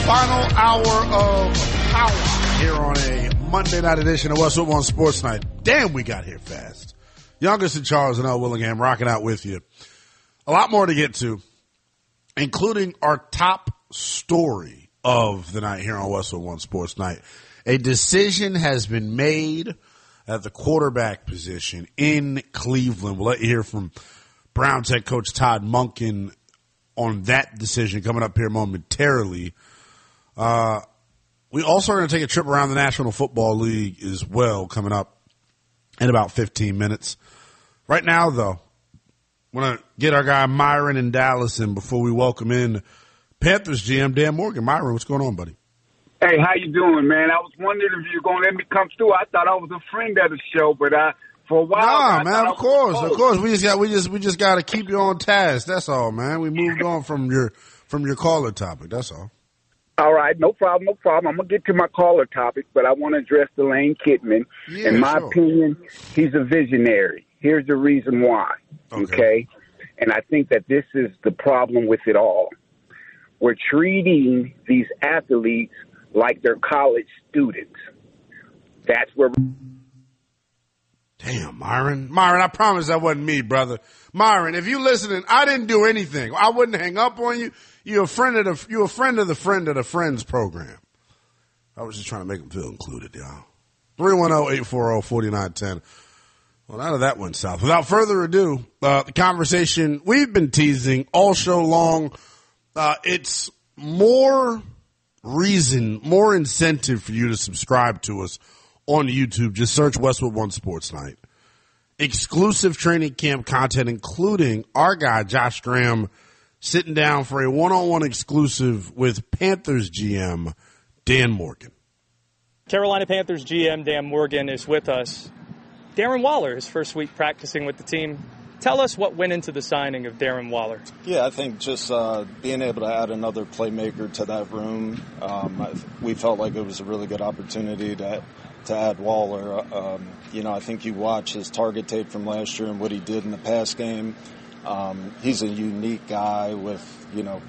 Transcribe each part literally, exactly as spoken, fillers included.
Final hour of power here on a Monday night edition of Westwood One Sports Night. Damn, we got here fast. Youngest and Charles and L. Willingham rocking out with you. A lot more to get to, including our top story of the night here on Westwood One Sports Night. A decision has been made at the quarterback position in Cleveland. We'll let you hear from Browns head coach Todd Monken on that decision coming up here momentarily. Uh, we also are going to take a trip around the National Football League as well coming up in about fifteen minutes. Right now, though, I want to get our guy Myron in Dallas in before we welcome in Panthers G M Dan Morgan. Myron, what's going on, buddy? Hey, how you doing, man? I was wondering if you're going to let me come through. I thought I was a friend of the show, but I, for a while. Nah, man, of course, of course. We just got, we just, we just got to keep you on task. That's all, man. We moved on from your, from your caller topic. That's all. All right, no problem, no problem. I'm gonna get to my caller topic, but I want to address Delane Kittman. Yeah, In my sure. opinion, he's a visionary. Here's the reason why. Okay. okay, and I think that this is the problem with it all. We're treating these athletes like they're college students. That's where. Damn, Myron. Myron, I promise that wasn't me, brother. Myron, if you listening, I didn't do anything. I wouldn't hang up on you. You're a friend of the, you're a friend of the friend of the friends program. I was just trying to make them feel included, y'all. three one zero, eight four zero, four nine one zero. Well, none of that went south. Without further ado, uh, the conversation we've been teasing all show long, uh, it's more reason, more incentive for you to subscribe to us on YouTube. Just search Westwood One Sports Night. Exclusive training camp content, including our guy, Josh Graham, sitting down for a one-on-one exclusive with Panthers G M, Dan Morgan. Carolina Panthers G M Dan Morgan is with us. Darren Waller, his first week practicing with the team. Tell us what went into the signing of Darren Waller. Yeah, I think just uh, being able to add another playmaker to that room, um, I, we felt like it was a really good opportunity to to add Waller. Um, you know, I think you watch his target tape from last year and what he did in the pass game. Um, he's a unique guy with, you know,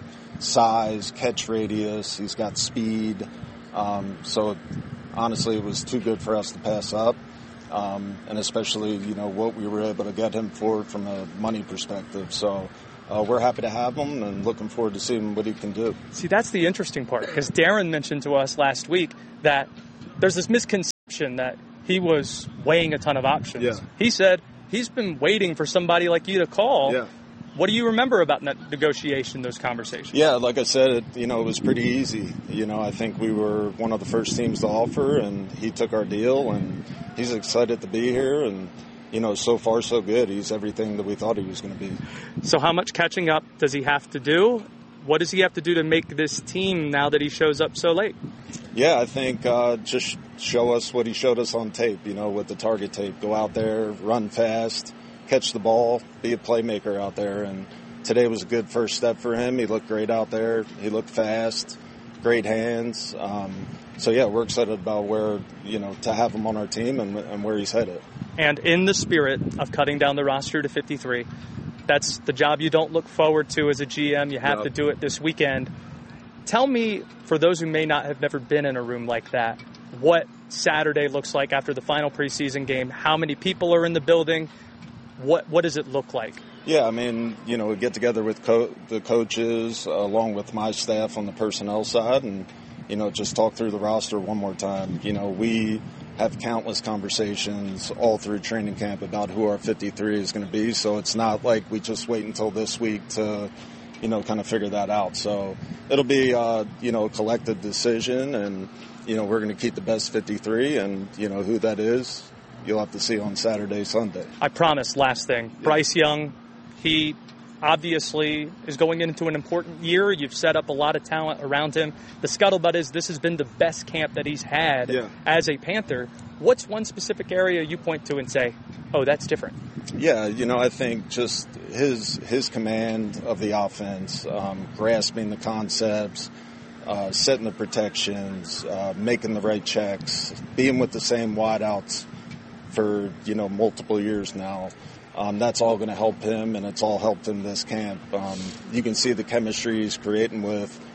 size, catch radius. He's got speed. Um, so, honestly, it was too good for us to pass up. Um, and especially, you know, what we were able to get him for from a money perspective. So uh, we're happy to have him and looking forward to seeing what he can do. See, that's the interesting part, because Darren mentioned to us last week that there's this misconception that he was weighing a ton of options. Yeah. He said he's been waiting for somebody like you to call. Yeah. What do you remember about that negotiation, those conversations? Yeah, like I said, it, you know, it was pretty easy. You know, I think we were one of the first teams to offer, and he took our deal, and he's excited to be here, and, you know, so far so good. He's everything that we thought he was going to be. So how much catching up does he have to do? What does he have to do to make this team now that he shows up so late? Yeah, I think uh, just show us what he showed us on tape, you know, with the target tape. Go out there, run fast, catch the ball, be a playmaker out there. And today was a good first step for him. He looked great out there. He looked fast, great hands. Um, so, yeah, we're excited about where, you know, to have him on our team and, and where he's headed. And in the spirit of cutting down the roster to fifty-three, that's the job you don't look forward to as a G M. You have Yep. to do it this weekend. Tell me, for those who may not have never been in a room like that, what Saturday looks like after the final preseason game. How many people are in the building? What what does it look like? Yeah, I mean, you know, we get together with co- the coaches uh, along with my staff on the personnel side and, you know, just talk through the roster one more time. You know, we have countless conversations all through training camp about who our fifty-three is going to be. So it's not like we just wait until this week to, you know, kind of figure that out. So it'll be, uh, you know, a collective decision, and, you know, we're going to keep the best fifty-three, and, you know, who that is, you'll have to see on Saturday, Sunday. I promise, last thing. Yeah. Bryce Young, he obviously is going into an important year. You've set up a lot of talent around him. The scuttlebutt is this has been the best camp that he's had yeah. as a Panther. What's one specific area you point to and say, oh, that's different? Yeah, you know, I think just his his command of the offense, um, grasping the concepts, uh, setting the protections, uh, making the right checks, being with the same wideouts for, you know, multiple years now. Um, that's all going to help him, and it's all helped him this camp. Um, you can see the chemistry he's creating with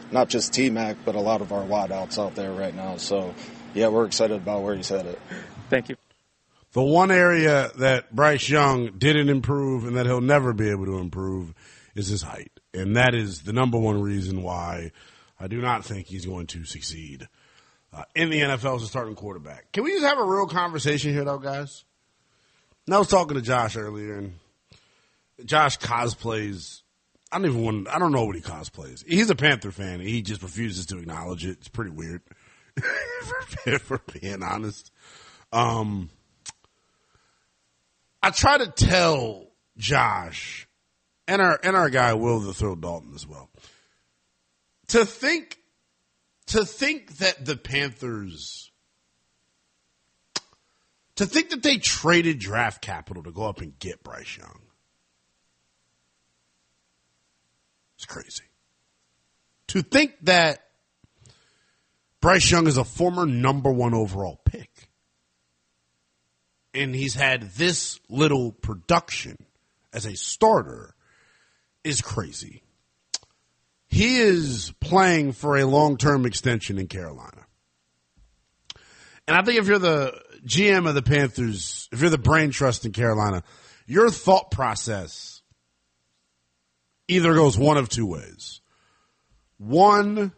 not just T-Mac, but a lot of our wideouts out there right now. So, yeah, we're excited about where he's headed. Thank you. The one area that Bryce Young didn't improve and that he'll never be able to improve is his height. And that is the number one reason why I do not think he's going to succeed uh, in the N F L as a starting quarterback. Can we just have a real conversation here, though, guys? And I was talking to Josh earlier, and Josh cosplays. I don't even want. I don't know what he cosplays. He's a Panther fan, and he just refuses to acknowledge it. It's pretty weird, for, for being honest. Um, I try to tell Josh and our and our guy Will the Thrill Dalton as well to think to think that the Panthers to think that they traded draft capital to go up and get Bryce Young. It's crazy. To think that Bryce Young is a former number one overall pick, and he's had this little production as a starter, is crazy. He is playing for a long-term extension in Carolina. And I think if you're the G M of the Panthers, if you're the brain trust in Carolina, your thought process either goes one of two ways. One,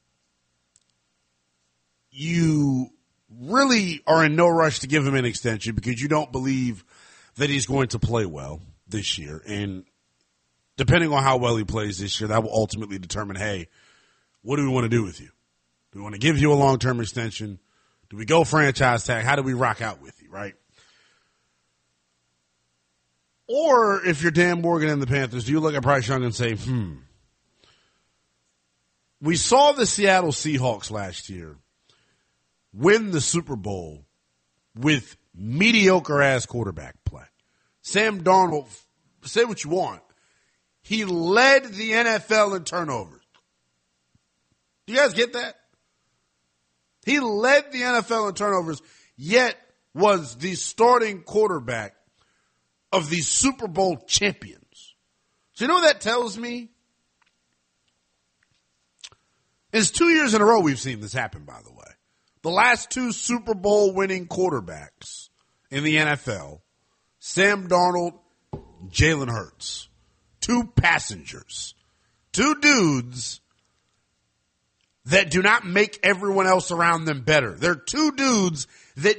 you really are in no rush to give him an extension because you don't believe that he's going to play well this year. And depending on how well he plays this year, that will ultimately determine, hey, what do we want to do with you? Do we want to give you a long-term extension? Do we go franchise tag? How do we rock out with you, right? Or if you're Dan Morgan and the Panthers, do you look at Bryce Young and say, hmm, we saw the Seattle Seahawks last year win the Super Bowl with mediocre-ass quarterback play. Sam Darnold, say what you want, he led the N F L in turnovers. Do you guys get that? He led the N F L in turnovers, yet was the starting quarterback of the Super Bowl champions. So you know what that tells me? It's two years in a row we've seen this happen, by the way. The last two Super Bowl winning quarterbacks in the N F L, Sam Darnold, Jalen Hurts. Two passengers. Two dudes that do not make everyone else around them better. They're two dudes that